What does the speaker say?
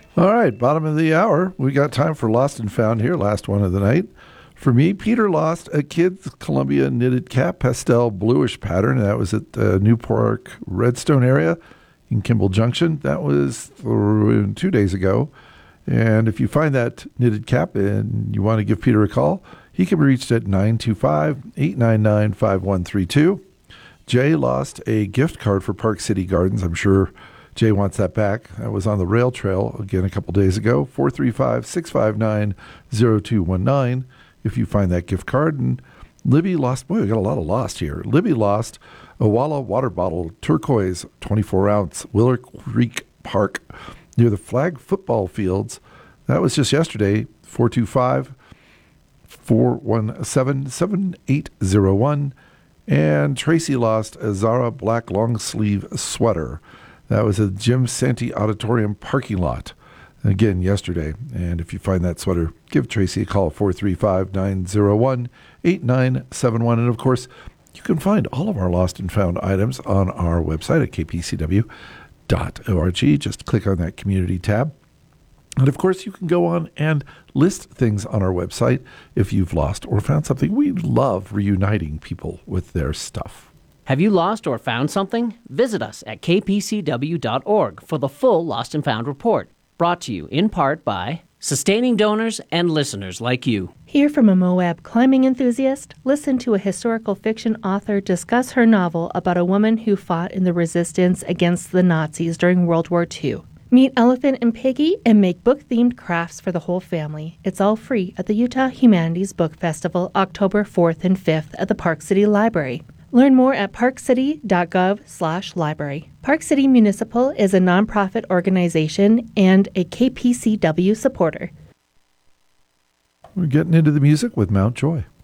All right, bottom of the hour. We got time for Lost and Found here, last one of the night. For me, Peter lost a kid's Columbia knitted cap, pastel bluish pattern. That was at the New Park Redstone area in Kimball Junction. That was 2 days ago. And if you find that knitted cap and you want to give Peter a call, he can be reached at 925-899-5132. Jay lost a gift card for Park City Gardens. I'm sure Jay wants that back. That was on the rail trail again a couple days ago. 435-659-0219 if you find that gift card. And Libby lost, boy, we got a lot of lost here. Libby lost a Walla water bottle, turquoise, 24-ounce, Willer Creek Park near the flag football fields. That was just yesterday. 425-417-7801. And Tracy lost a Zara black long sleeve sweater. That was at Jim Santee Auditorium parking lot, again, yesterday. And if you find that sweater, give Tracy a call, 435-901-8971. And, of course, you can find all of our lost and found items on our website at kpcw.org. Just click on that community tab. And, of course, you can go on and list things on our website if you've lost or found something. We love reuniting people with their stuff. Have you lost or found something? Visit us at kpcw.org for the full Lost and Found report, brought to you in part by sustaining donors and listeners like you. Hear from a Moab climbing enthusiast? Listen to a historical fiction author discuss her novel about a woman who fought in the resistance against the Nazis during World War II. Meet Elephant and Piggy and make book-themed crafts for the whole family. It's all free at the Utah Humanities Book Festival, October 4th and 5th at the Park City Library. Learn more at parkcity.gov/library. Park City Municipal is a nonprofit organization and a KPCW supporter. We're getting into the music with Mount Joy.